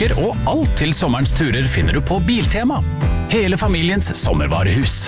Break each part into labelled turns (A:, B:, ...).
A: pakker og alt til sommerens turer finner du på Biltema. Hele familiens sommervarehus.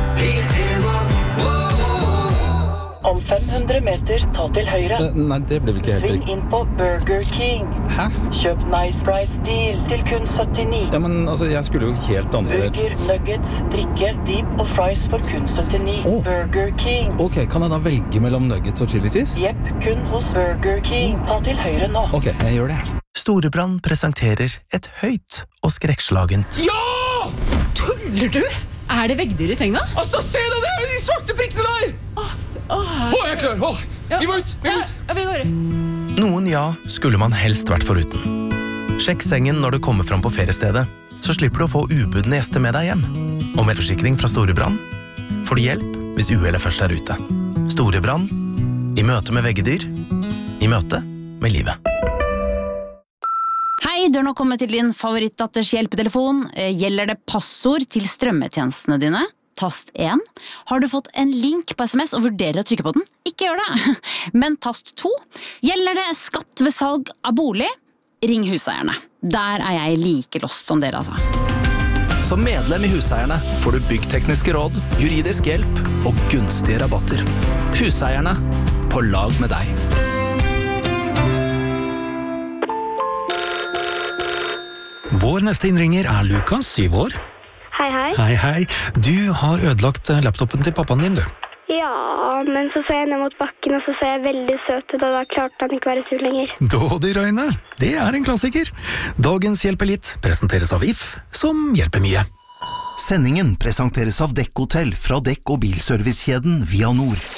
B: Om 500 meter, ta til høyre.
C: Nei, det ble vel ikke helt
B: Sving
C: riktig.
B: inn på Burger King.
C: Hæ?
B: Kjøp Nice Price Deal til kun 79.
C: Ja, men altså, jeg skulle jo helt andre...
B: Burger, nuggets, drikke, deep og fries for kun 79.
C: Åh.
B: Burger King.
C: Ok, kan jeg da velge mellom nuggets og chili cheese?
B: Jepp, kun hos Burger King. Ta til høyre nå.
C: Ok, jeg gjør det.
D: Storebrand presenterer et høyt og skrekkslagent.
E: Ja!
F: Tuller du? Er det veggdyr i senga?
E: Altså, se deg der, de svarte prikkene der! Jeg er klar, vi må ut, vi må ut!
F: Ja, vi går.
D: Noen ja skulle man helst vært foruten. Sjekk sengen når du kommer fram på feriestedet, så slipper du å få ubudne gjester med deg hjem. Og med forsikring fra Storebrand får du hjelp hvis uhellet først er ute. Storebrand, i møte med veggedyr, i møte med livet.
G: Hei, du har nå kommet til din favorittdatters hjelpetelefon. Gjelder det passord til strømmetjenestene dine? Tast 1. Har du fått en link på SMS og vurderer å trykke på den? Ikke gjør det. Men tast 2. Gjelder det skatt ved salg av bolig? Ring huseierne. Der er jeg like lost som dere, altså.
A: Som medlem i Huseierne får du byggtekniske råd, juridisk hjelp og gunstige rabatter. Huseierne, på lag med deg.
H: Vår neste innringer er Lukas, 7 år.
I: Hei, hei.
H: Hei, hei. Du har ødelagt laptopen til pappaen din, du.
I: Ja, men så jeg ned mot bakken, og så jeg veldig søt ut, og da klarte han ikke være sur lenger.
H: Dådyrøyne, det er en klassiker. Dagens Hjelper litt presenteres av If, som hjelper mye.
J: Sendingen presenteres av Dekk Hotell fra dekk- og bilservicekjeden Via Nord.